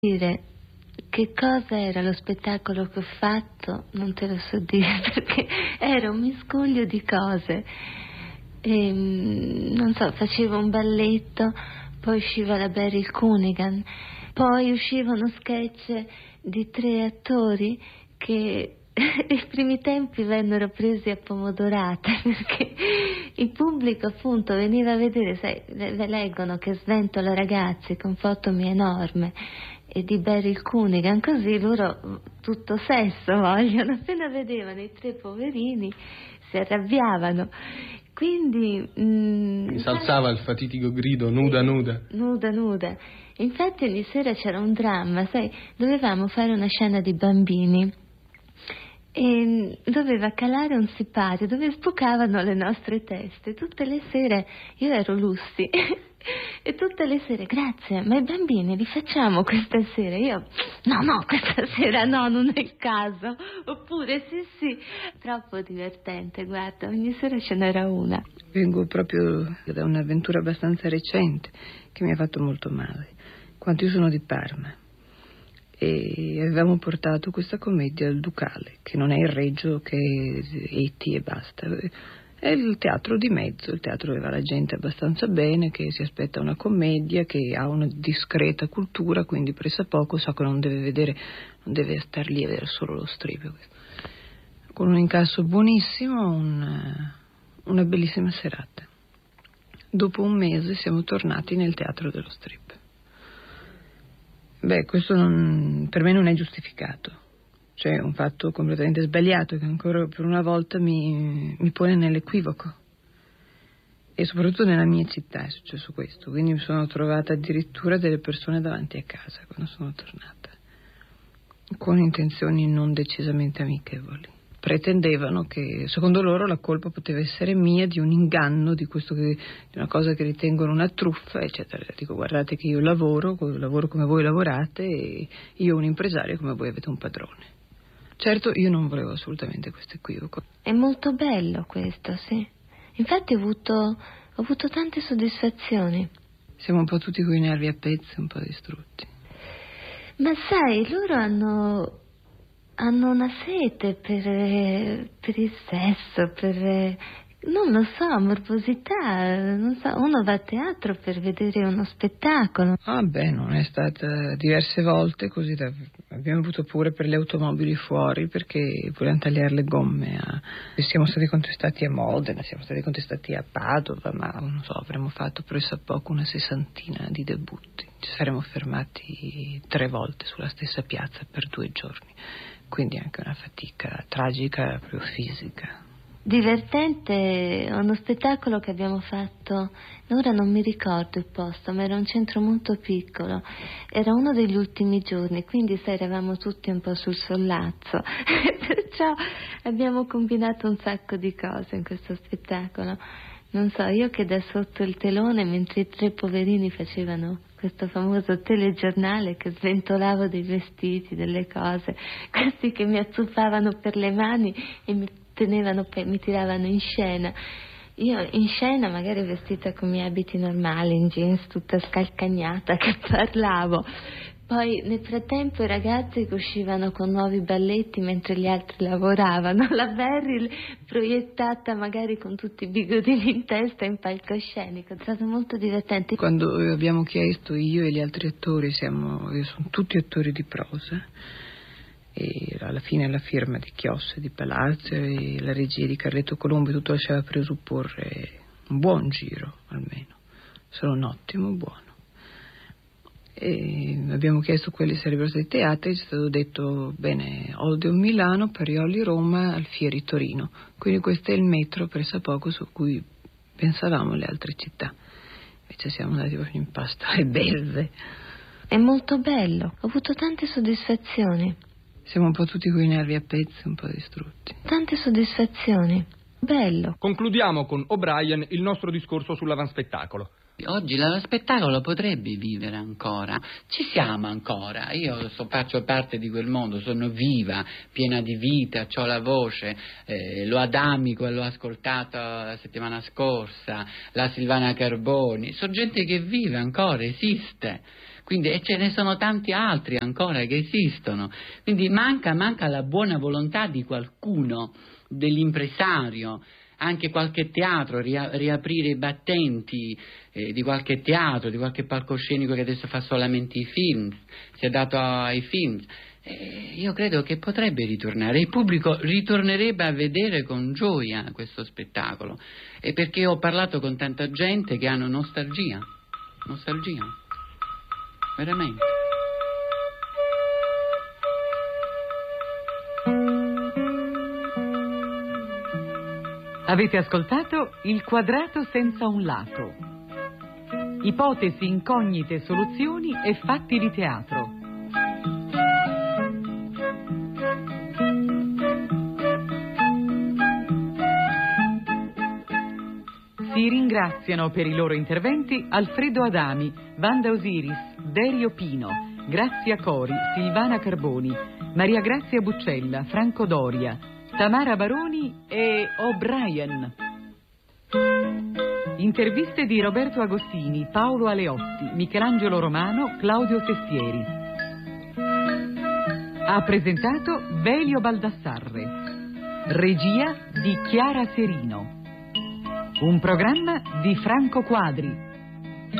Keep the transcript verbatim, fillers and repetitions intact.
Dire che cosa era lo spettacolo che ho fatto non te lo so dire, perché era un miscuglio di cose. E, non so, facevo un balletto, poi usciva la Beryl Cunningham, poi usciva uno sketch di tre attori che i primi tempi vennero presi a pomodorate, perché il pubblico appunto veniva a vedere, sai, le, le leggono che sventola ragazzi con fotomi enorme e di Beryl Cunningham, così loro tutto sesso vogliono, appena vedevano i tre poverini si arrabbiavano, quindi mi s'alzava il fatitico grido nuda nuda nuda nuda. Infatti ogni sera c'era un dramma, sai, dovevamo fare una scena di bambini e doveva calare un sipario dove sbucavano le nostre teste. Tutte le sere io ero Lucy e tutte le sere, grazie, ma i bambini li facciamo questa sera? Io, no no, questa sera no, non è il caso. Oppure sì sì, troppo divertente, guarda, ogni sera ce n'era una. Vengo proprio da un'avventura abbastanza recente che mi ha fatto molto male. Quando io sono di Parma e avevamo portato questa commedia al Ducale, che non è il Reggio, che è E T e basta, è il teatro di mezzo, il teatro dove va la gente abbastanza bene, che si aspetta una commedia, che ha una discreta cultura, quindi pressappoco so che non deve vedere, non deve star lì a vedere solo lo strip. Con un incasso buonissimo, un, una bellissima serata. Dopo un mese siamo tornati nel teatro dello strip. Beh, questo non, per me non è giustificato, cioè un fatto completamente sbagliato che ancora per una volta mi, mi pone nell'equivoco, e soprattutto nella mia città è successo questo, quindi mi sono trovata addirittura delle persone davanti a casa quando sono tornata, con intenzioni non decisamente amichevoli. Pretendevano che, secondo loro, la colpa poteva essere mia di un inganno, di questo che, di una cosa che ritengono una truffa, eccetera. Dico, guardate che io lavoro, lavoro come voi lavorate, e io un impresario come voi avete un padrone. Certo, io non volevo assolutamente questo equivoco. È molto bello questo, sì. Infatti ho avuto, ho avuto tante soddisfazioni. Siamo un po' tutti coi nervi a pezzi, un po' distrutti. Ma sai, loro hanno... hanno una sete per, per il sesso, per, non lo so, morbosità, non so, uno va a teatro per vedere uno spettacolo. Ah beh, non è stata diverse volte così, da, abbiamo avuto pure per le automobili fuori perché volevano tagliare le gomme, a, siamo stati contestati a Modena, siamo stati contestati a Padova, ma non so, avremmo fatto pressappoco una sessantina di debutti, ci saremmo fermati tre volte sulla stessa piazza per due giorni. Quindi anche una fatica tragica proprio fisica. Divertente, uno spettacolo che abbiamo fatto, ora non mi ricordo il posto, ma era un centro molto piccolo, era uno degli ultimi giorni, quindi sai, eravamo tutti un po' sul sollazzo, perciò abbiamo combinato un sacco di cose in questo spettacolo. Non so, io che da sotto il telone, mentre i tre poverini facevano questo famoso telegiornale che sventolavo dei vestiti, delle cose, questi che mi azzuffavano per le mani e mi tenevano, mi tiravano in scena. Io in scena magari vestita con i miei abiti normali, in jeans tutta scalcagnata, che parlavo. Poi nel frattempo i ragazzi che uscivano con nuovi balletti mentre gli altri lavoravano, la Beryl proiettata magari con tutti i bigodini in testa in palcoscenico, è stato molto divertente. Quando abbiamo chiesto, io e gli altri attori, siamo, sono tutti attori di prosa, e alla fine la firma di Chiosse di Palazzo e la regia di Carletto Colombo, tutto lasciava presupporre un buon giro almeno, solo un ottimo buono. E abbiamo chiesto quali sarebbero stati i teatri, ci è stato detto bene, Odeon Milano, Parioli Roma, Alfieri Torino, quindi questo è il metro pressappoco su cui pensavamo le altre città, invece siamo andati proprio in pasto alle belve. È molto bello, ho avuto tante soddisfazioni. Siamo un po' tutti coi nervi a pezzi, un po' distrutti. Tante soddisfazioni, bello. Concludiamo con O'Brien il nostro discorso sull'avanspettacolo. Oggi l'avanspettacolo potrebbe vivere ancora, ci siamo ancora, io so, faccio parte di quel mondo, sono viva, piena di vita, ho la voce, eh, lo Adamico l'ho ascoltato la settimana scorsa, la Silvana Carboni, sono gente che vive ancora, esiste. Quindi, e ce ne sono tanti altri ancora che esistono. Quindi manca, manca la buona volontà di qualcuno, dell'impresario, anche qualche teatro, ria, riaprire i battenti eh, di qualche teatro, di qualche palcoscenico che adesso fa solamente i film, si è dato ai film. Eh, io credo che potrebbe ritornare, il pubblico ritornerebbe a vedere con gioia questo spettacolo, e perché ho parlato con tanta gente che hanno nostalgia, nostalgia, veramente. Avete ascoltato Il quadrato senza un lato. Ipotesi, incognite, soluzioni e fatti di teatro. Si ringraziano per i loro interventi Alfredo Adami, Wanda Osiris, Derio Pino, Grazia Cori, Silvana Carboni, Maria Grazia Buccella, Franco Doria, Tamara Baroni e O'Brien. Interviste di Roberto Agostini, Paolo Aleotti, Michelangelo Romano, Claudio Testieri. Ha presentato Velio Baldassarre. Regia di Chiara Serino. Un programma di Franco Quadri.